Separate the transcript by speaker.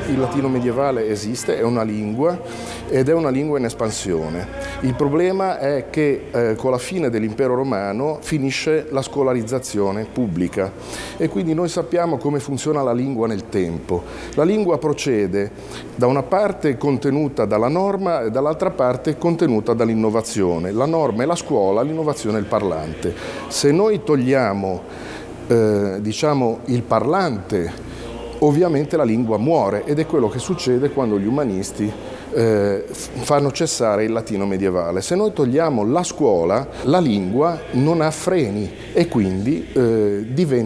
Speaker 1: il latino medievale esiste, è una lingua ed è una lingua in espansione. Il problema è che con la fine dell'impero romano finisce la scolarizzazione pubblica e quindi noi sappiamo come funziona la lingua nel tempo. La lingua procede da una parte contenuta dalla norma e dall'altra parte contenuta dall'innovazione. La norma è la scuola, l'innovazione è il parlante. Se noi togliamo il parlante, ovviamente la lingua muore ed è quello che succede quando gli umanisti fanno cessare il latino medievale. Se noi togliamo la scuola, la lingua non ha freni e quindi diventa